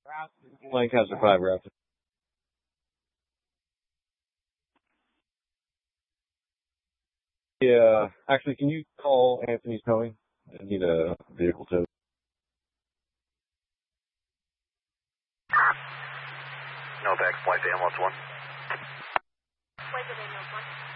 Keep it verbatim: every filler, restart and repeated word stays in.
Lancaster five Raptor. Yeah, actually, can you call Anthony's Towing? I need a vehicle tow. No back, flight to ambulance one. Flight to ambulance one.